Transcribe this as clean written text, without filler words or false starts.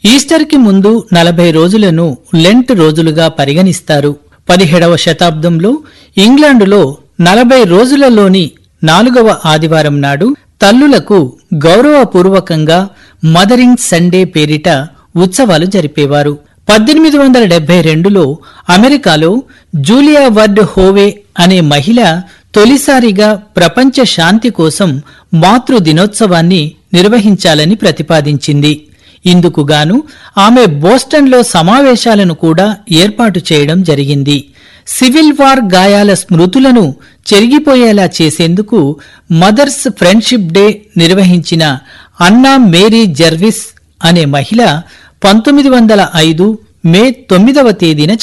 ఈస్టర్కి ముందు 40 రోజులను లెంట్ రోజులుగా పరిగణిస్తారు. 17వ శతాబ్దంలో ఇంగ్లాండులో 40 రోజులలోని 4వ ఆదివారం నాడు తల్లులకు గౌరవపూర్వకంగా మదరింగ్ సండే పేరిట ఉత్సవాలు జరిపేవారు. 1872లో అమెరికాలో జూలియా వర్డ్ హోవే అనే మహిళ తొలిసారిగా ప్రపంచ శాంతి కోసం మాతృ దినోత్సవాన్ని నిర్వహించాలని ప్రతిపాదించింది. ఇందుకుగాను ఆమె బోస్టన్లో సమావేశాలను కూడా ఏర్పాటు చేయడం జరిగింది. సివిల్ వార్ గాయాల స్మృతులను చెరిగిపోయేలా చేసేందుకు మదర్స్ ఫ్రెండ్షిప్ డే నిర్వహించిన అన్నా మేరీ జర్విస్ అనే మహిళ 1905 మే 9వ తేదీన